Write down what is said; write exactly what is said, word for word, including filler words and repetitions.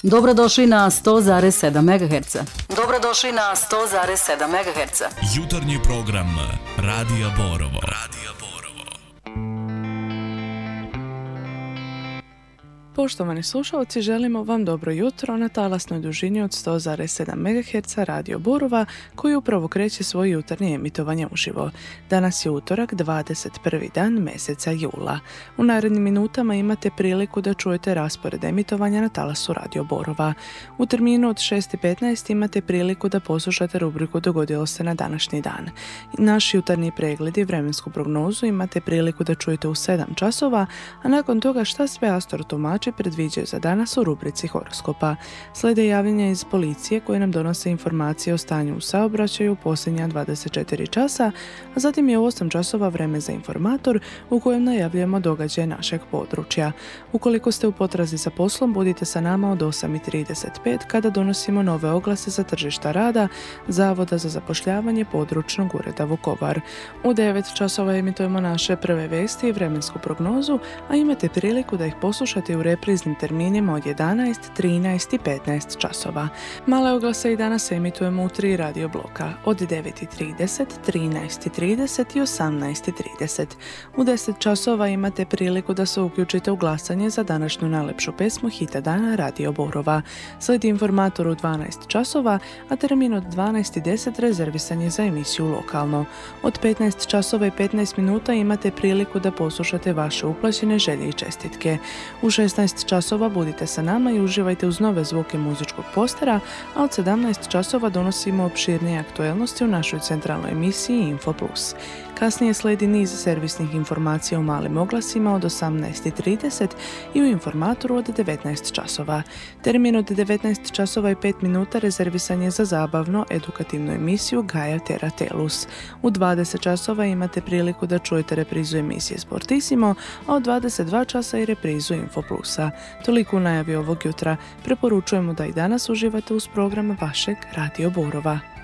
Dobrodošli na sto zarez sedam megaherca. Dobrodošli na sto zarez sedam megaherca. Jutarnji program Radija Borovo. Radija Borovo. Poštovani slušalci, želimo vam dobro jutro na talasnoj dužini od sto zarez sedam megaherca Radio Borova, koji upravo kreće svoje jutarnje emitovanje uživo. Danas je utorak, dvadeset prvi dan mjeseca jula. U narednim minutama imate priliku da čujete raspored emitovanja na talasu Radio Borova. U terminu od šest i petnaest imate priliku da poslušate rubriku Dogodilo se na današnji dan. Naš jutarnji pregled i vremensku prognozu imate priliku da čujete u sedam časova, a nakon toga šta sve astrotumači predviđaju za danas u rubrici horoskopa. Slijede javljanja iz policije koje nam donose informacije o stanju u saobraćaju posljednja dvadeset četiri časa, a zatim je u osam časova vreme za informator u kojem najavljujemo događaje našeg područja. Ukoliko ste u potrazi za poslom, budite sa nama od osam i trideset pet kada donosimo nove oglase za tržišta rada Zavoda za zapošljavanje područnog ureda Vukovar. U devet časova emitujemo naše prve vesti i vremensku prognozu, a imate priliku da ih poslušate u repriznim terminima od jedanaest, trinaest i petnaest časova. Male oglase i danas emitujemo u tri radio bloka od devet i trideset, trinaest i trideset i osamnaest i trideset. U deset časova imate priliku da se uključite u glasanje za današnju najlepšu pesmu hita dana Radio Borova. Slijedi informator u dvanaest časova, a termin od dvanaest i deset rezervisan je za emisiju Lokalno. Od petnaest časova i petnaest minuta imate priliku da poslušate vaše uplaćene želje i čestitke. U šesnaest časova budite sa nama i uživajte uz nove zvuke muzičkog postera, a od sedamnaest časova donosimo opširnije aktuelnosti u našoj centralnoj emisiji Info Plus. Kasnije slijedi niz servisnih informacija u malim oglasima od osamnaest i trideset i u informatoru od devetnaest časova. Termin od devetnaest časova i pet minuta rezervisan je za zabavno edukativnu emisiju Gaja Tera Telus. U dvadeset časova imate priliku da čujete reprizu emisije Sportissimo, a od dvadeset dva časa i reprizu Info Plusa. Toliko u najavi ovog jutra. Preporučujemo da i danas uživate uz program vašeg Radio Borova.